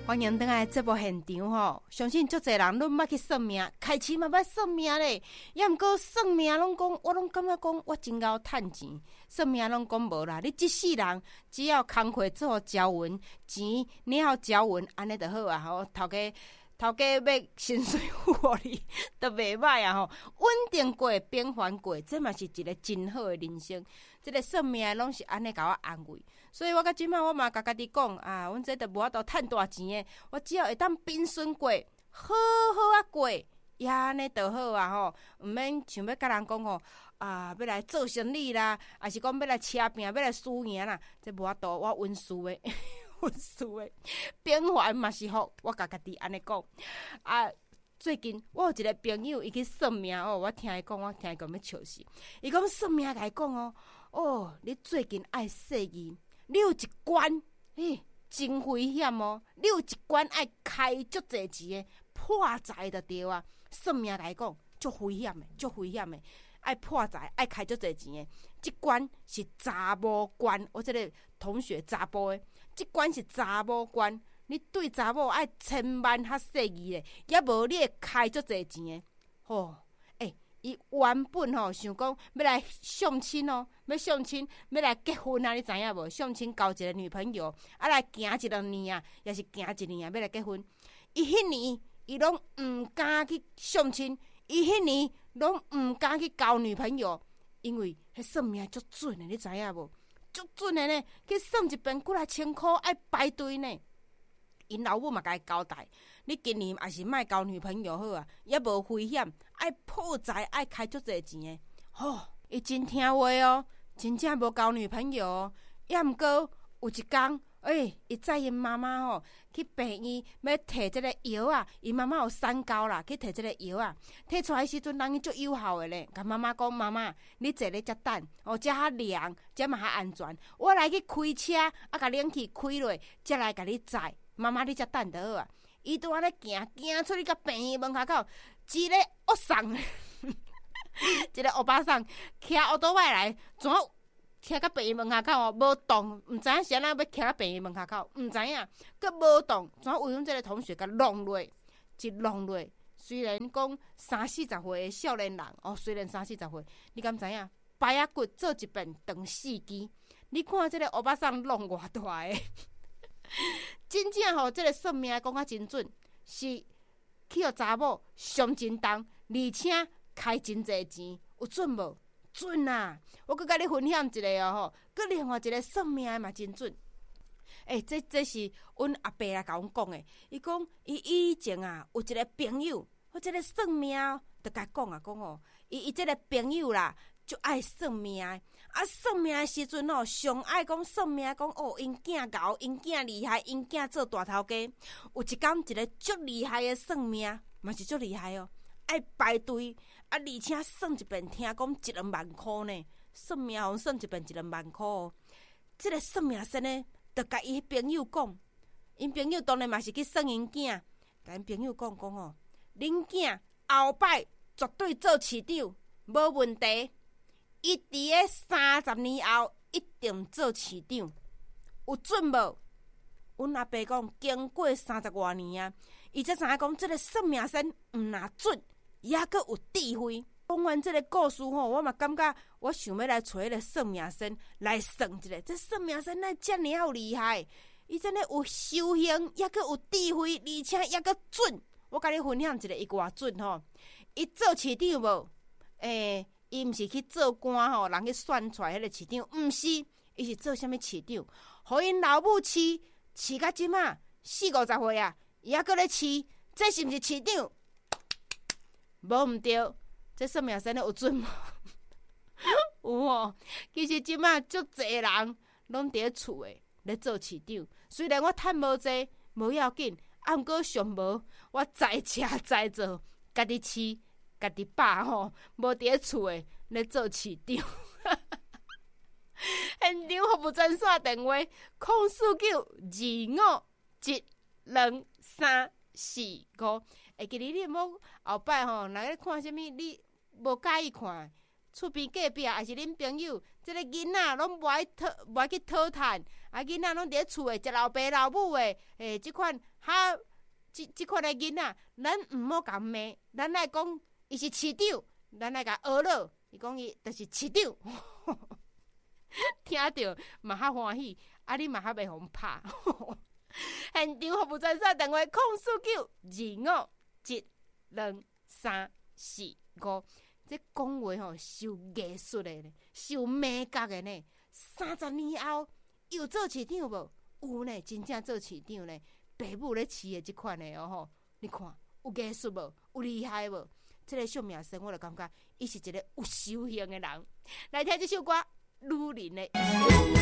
欢迎回来节目现场吼，相信足侪人拢捌去算命，开始嘛捌算命咧，也毋过算命拢讲，我拢感觉讲我真够趁钱，算命拢讲无啦，你一世人只要工课做交运，钱你要交运，安尼就好啊吼，头家要薪水付你，都袂歹啊吼，稳定过，平凡过，这嘛是一个真好的人生。这个算命拢是安尼甲我安慰，所以我到即摆我嘛甲家己讲啊，阮这都无法度趁大钱的，我只要会当平顺过，好好啊过，也安尼就好啊吼，毋免想要甲人讲吼啊，要来做生意啦，还是讲要来车拼，要来输赢啦，这无法度，我温输的。温输的平凡嘛是福，我甲家己安尼讲啊。最近我有一个朋友，伊去算命哦，我听伊讲要笑死。伊讲算命甲伊讲哦，你最近爱细意，你有一关，真危险哦！你有一关爱开足侪钱的，破财就对啊。算命甲伊讲，足危险的，爱破财，爱开足侪钱的。即关是查某关，我这个同学查甫的，即关是查某关。你对查某爱千万较细意咧，也无你会开足侪钱的。吼，伊原本吼想讲要来相亲哦，要来结婚啊，你知影无？相亲交一个女朋友，啊来行一两年啊，也是行一年啊，要来结婚。伊迄年伊拢毋敢去相亲，伊迄年拢毋敢去交女朋友，因为迄算命足准的，你知影无？足准的呢，去算一遍几来千箍，爱排队呢。因老母嘛甲伊交代，你今年也是莫交女朋友好啊，也无危险，爱破财，爱开足侪钱的。吼，伊真听话哦，真正无交女朋友哦。也毋过有一天，伊载因妈妈吼去病院要摕即个药啊，因妈妈有三高啦，去摕即个药啊，摕出来的时阵，人伊足有效的咧。甲妈妈讲，妈妈，你坐咧遮等，遮较凉，遮嘛较安全。我来去开车，啊，甲冷气开落，才来甲你载。妈妈，你才等就好啊！伊拄安尼行出去到病院门口口，一个恶送，一个欧巴桑骑奥多麦来，怎骑到病院门口口哦，无动，毋知影是安怎要骑到病院门口口，毋知影，佮无动，怎为阮这个同学甲弄落，虽然讲30-40岁的少年人哦，虽然30-40岁，你敢知影？排啊骨做一遍长4支，你看这个欧巴桑弄偌大个。真正吼，这个算命讲较真准，是去互查某伤真重，而且开真侪钱，有准无？准啊！我佮甲你分享一个哦，佮另外一个算命的嘛真准。这是阮阿伯来甲阮讲的。伊讲伊以前啊有一个朋友，我这个算命就甲讲哦，伊这个朋友啦。就爱算命的，算命的时阵哦，上爱讲算命讲哦，因囝贤，因囝厉害，因囝做大头家。有一天一个足厉害的算命，嘛是足厉害哦，爱排队，而且算一遍，听讲1-2万块呢。算命互算一遍1-2万块哦。这个算命先呢，就甲伊朋友讲，因朋友当然嘛是去算因囝，甲因朋友讲哦，恁囝后摆绝对做市长，无问题。伊伫个30年后一定做市长，有准无？阮阿伯讲，经过30多年啊，伊才知影讲，这个算命先毋若准，也阁有智慧。讲完这个故事吼，我嘛感觉我想要来找迄个算命先来算一下，这算命先哪遮尔好厉害？伊真诶有修行，也阁有智慧，而且也阁准。我甲你分享一个伊偌准吼，伊做市长无？伊毋是去做官吼，人去选出来迄个市长，毋是，伊是做啥物市长？互因老母饲到即马40-50岁啊，伊还阁咧饲，这是毋是市长？无毋对，这算命先有准无？有哦，其实即马足侪人拢伫咧厝诶咧做市长，虽然我趁无济，无要紧，毋过上无我在车在做，家己饲。家己爸吼，无伫咧厝诶，咧做市长。现场服务专线电话：049-25-12345。会记哩，你莫后摆吼，若咧看啥物，你无介意看， 厝边隔壁也是恁朋友，即个囡仔拢无爱去讨趁，囡仔拢伫咧厝诶，食老爸老母诶，即款即款诶囡仔，咱毋好甲骂，咱来讲伊是市长，咱来甲学了，伊讲伊就是市长，听着嘛较欢喜，你嘛较袂互拍。现场服务专线电话：049-12345。这讲话吼，受艺术的呢，受美感的呢。30年后又做市长无？有呢，真正做市长呢。爸母咧饲的即款的哦吼，你看有艺术无？有厉害无？这个小明生，我就感觉伊是一个有修行的人。来听这首歌，女人的。